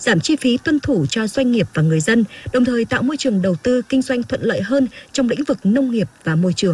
giảm chi phí tuân thủ cho doanh nghiệp và người dân, đồng thời tạo môi trường đầu tư kinh doanh thuận lợi hơn trong lĩnh vực nông nghiệp và môi trường.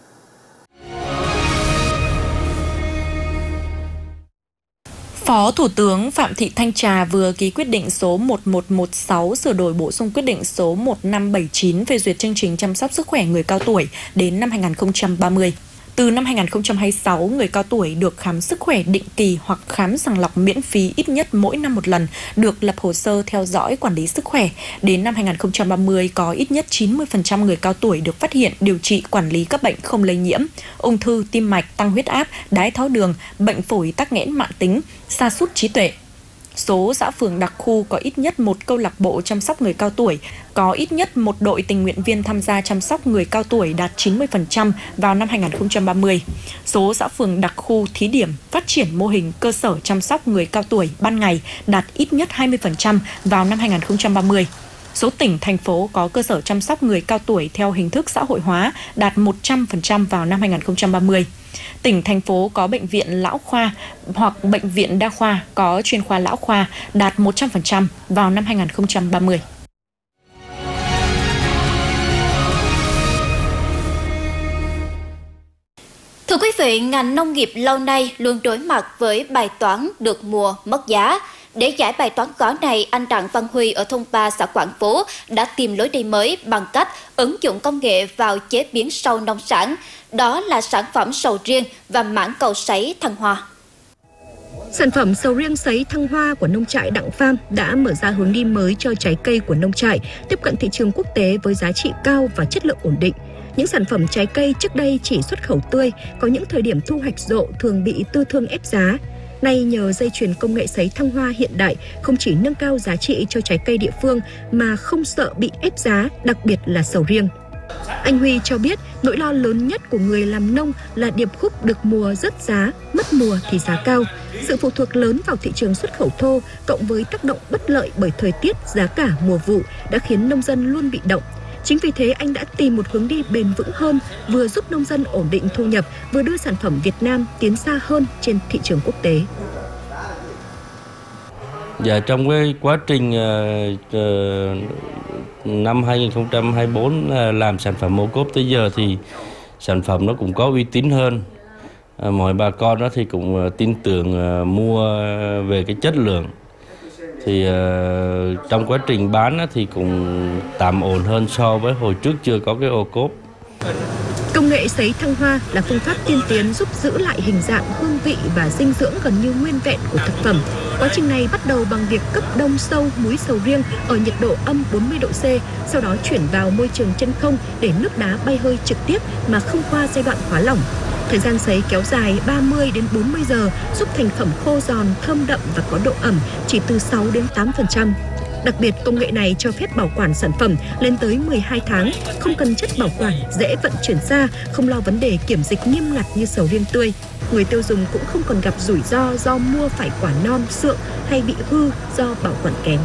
Phó Thủ tướng Phạm Thị Thanh Trà vừa ký quyết định số 1116 sửa đổi bổ sung quyết định số 1579 phê duyệt chương trình chăm sóc sức khỏe người cao tuổi đến năm 2030. Từ năm 2026, người cao tuổi được khám sức khỏe định kỳ hoặc khám sàng lọc miễn phí ít nhất mỗi năm một lần, được lập hồ sơ theo dõi quản lý sức khỏe. Đến năm 2030, có ít nhất 90% người cao tuổi được phát hiện, điều trị, quản lý các bệnh không lây nhiễm, ung thư, tim mạch, tăng huyết áp, đái tháo đường, bệnh phổi tắc nghẽn mãn tính, sa sút trí tuệ. Số xã phường đặc khu có ít nhất một câu lạc bộ chăm sóc người cao tuổi, có ít nhất một đội tình nguyện viên tham gia chăm sóc người cao tuổi đạt 90% vào năm 2030. Số xã phường đặc khu thí điểm phát triển mô hình cơ sở chăm sóc người cao tuổi ban ngày đạt ít nhất 20% vào năm 2030. Số tỉnh, thành phố có cơ sở chăm sóc người cao tuổi theo hình thức xã hội hóa đạt 100% vào năm 2030. Tỉnh, thành phố có bệnh viện lão khoa hoặc bệnh viện đa khoa có chuyên khoa lão khoa đạt 100% vào năm 2030. Thưa quý vị, ngành nông nghiệp lâu nay luôn đối mặt với bài toán được mùa mất giá. Để giải bài toán khó này, anh Đặng Văn Huy ở thôn 3 xã Quảng Phú đã tìm lối đi mới bằng cách ứng dụng công nghệ vào chế biến sâu nông sản. Đó là sản phẩm sầu riêng và mãng cầu sấy thăng hoa. Sản phẩm sầu riêng sấy thăng hoa của nông trại Đặng Farm đã mở ra hướng đi mới cho trái cây của nông trại, tiếp cận thị trường quốc tế với giá trị cao và chất lượng ổn định. Những sản phẩm trái cây trước đây chỉ xuất khẩu tươi, có những thời điểm thu hoạch rộ thường bị tư thương ép giá. Nay nhờ dây chuyền công nghệ sấy thăng hoa hiện đại, không chỉ nâng cao giá trị cho trái cây địa phương mà không sợ bị ép giá, đặc biệt là sầu riêng. Anh Huy cho biết nỗi lo lớn nhất của người làm nông là điệp khúc được mùa rớt giá, mất mùa thì giá cao. Sự phụ thuộc lớn vào thị trường xuất khẩu thô cộng với tác động bất lợi bởi thời tiết, giá cả mùa vụ đã khiến nông dân luôn bị động. Chính vì thế anh đã tìm một hướng đi bền vững hơn, vừa giúp nông dân ổn định thu nhập, vừa đưa sản phẩm Việt Nam tiến xa hơn trên thị trường quốc tế. Dạ, trong cái quá trình năm 2024 làm sản phẩm ô cốp tới giờ thì sản phẩm nó cũng có uy tín hơn. Mọi bà con đó thì cũng tin tưởng mua về cái chất lượng. Thì trong quá trình bán thì cũng tạm ổn hơn so với hồi trước chưa có cái ô cốp. Công nghệ sấy thăng hoa là phương pháp tiên tiến giúp giữ lại hình dạng, hương vị và dinh dưỡng gần như nguyên vẹn của thực phẩm. Quá trình này bắt đầu bằng việc cấp đông sâu múi sầu riêng ở nhiệt độ âm 40 độ C, sau đó chuyển vào môi trường chân không để nước đá bay hơi trực tiếp mà không qua giai đoạn hóa lỏng. Thời gian sấy kéo dài 30 đến 40 giờ, giúp thành phẩm khô giòn, thơm đậm và có độ ẩm chỉ từ 6 đến 8%. Đặc biệt, công nghệ này cho phép bảo quản sản phẩm lên tới 12 tháng, không cần chất bảo quản, dễ vận chuyển xa, không lo vấn đề kiểm dịch nghiêm ngặt như sầu riêng tươi. Người tiêu dùng cũng không còn gặp rủi ro do mua phải quả non, sượng hay bị hư do bảo quản kém.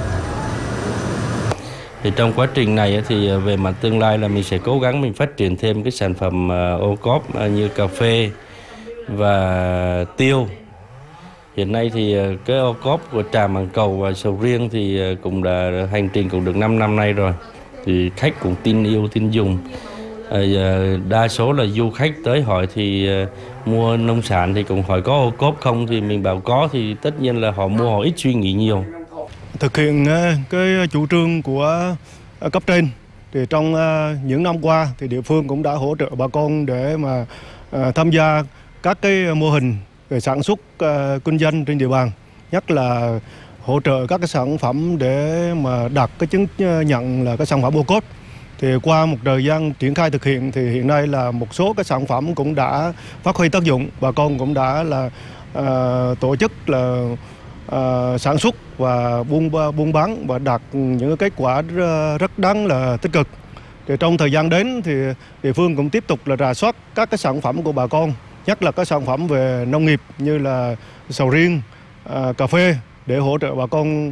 Thì trong quá trình này thì về mặt tương lai là mình sẽ cố gắng mình phát triển thêm cái sản phẩm ô cốp như cà phê và tiêu. Hiện nay thì cái ô cốp của trà mảng cầu và sầu riêng thì cũng đã hành trình cũng được 5 năm nay rồi. Thì khách cũng tin yêu, tin dùng. Đa số là du khách tới hỏi thì mua nông sản thì cũng hỏi có ô cốp không, thì mình bảo có thì tất nhiên là họ mua, họ ít suy nghĩ nhiều. Thực hiện cái chủ trương của cấp trên thì trong những năm qua thì địa phương cũng đã hỗ trợ bà con để mà tham gia các cái mô hình về sản xuất kinh doanh trên địa bàn, nhất là hỗ trợ các cái sản phẩm để mà đạt cái chứng nhận là cái sản phẩm ô cốp. Thì qua một thời gian triển khai thực hiện thì hiện nay là một số cái sản phẩm cũng đã phát huy tác dụng, bà con cũng đã là tổ chức là sản xuất và buôn bán và đạt những cái kết quả rất đáng là tích cực. Thì trong thời gian đến thì địa phương cũng tiếp tục là rà soát các cái sản phẩm của bà con, nhất là các sản phẩm về nông nghiệp như là sầu riêng, cà phê để hỗ trợ bà con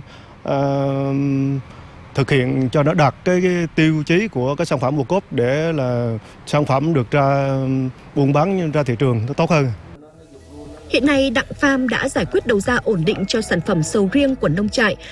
thực hiện cho nó đạt cái tiêu chí của cái sản phẩm ô cốp để là sản phẩm được ra buôn bán ra thị trường nó tốt hơn. Hiện nay, Đặng Farm đã giải quyết đầu ra ổn định cho sản phẩm sầu riêng của nông trại